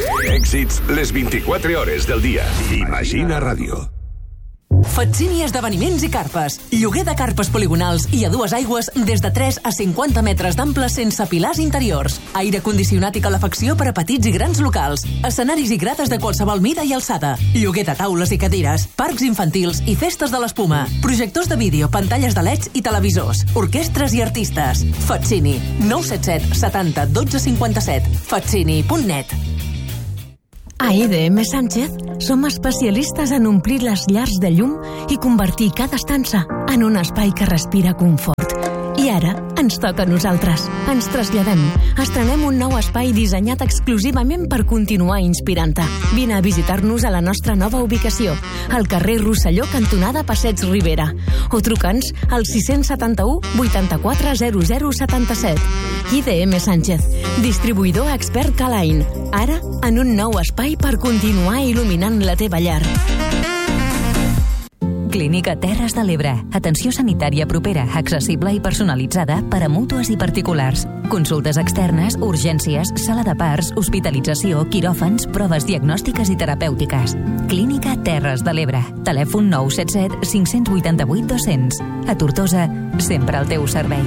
Èxits les 24 hores del dia. Imagina Ràdio. Fatsini Esdeveniments i Carpes. Lloguer de carpes poligonals i a dues aigües des de 3 a 50 metres d'ample sense pilars interiors. Aire condicionat i calefacció per a petits i grans locals. Escenaris i grades de qualsevol mida i alçada. Lloguer de taules i cadires. Parcs infantils i festes de l'espuma. Projectors de vídeo, pantalles de LEDs i televisors. Orquestres i artistes. Fatsini. 977 70 12 57. Fatsini.net. A IDM Sánchez som especialistes en omplir les llars de llum i convertir cada estança en un espai que respira confort. I ara ens toca a nosaltres. Ens traslladem. Estrenem un nou espai dissenyat exclusivament per continuar inspirant-te. Vine a visitar-nos a la nostra nova ubicació, al carrer Rosselló, cantonada Passeig Ribera. O truca'ns al 671 84 00 77. IDM Sánchez, distribuïdor expert Calain. Ara, en un nou espai per continuar il·luminant la teva llar. Clínica Terres de l'Ebre. Atenció sanitària propera, accessible i personalitzada per a mútues i particulars. Consultes externes, urgències, sala de parts, hospitalització, quiròfans, proves diagnòstiques i terapèutiques. Clínica Terres de l'Ebre. Telèfon 977 588 200. A Tortosa, sempre al teu servei.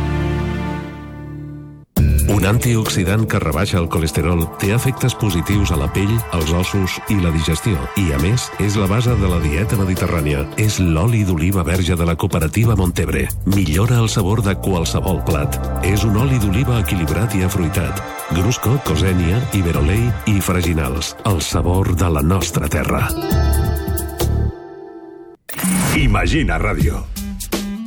Un antioxidant que rebaixa el colesterol té efectes positius a la pell, als ossos i la digestió. I, a més, és la base de la dieta mediterrània. És l'oli d'oliva verge de la cooperativa Montebre. Millora el sabor de qualsevol plat. És un oli d'oliva equilibrat i afruitat. Grusco, Cosènia, Iberolei i Freginals. El sabor de la nostra terra. Imagina Ràdio.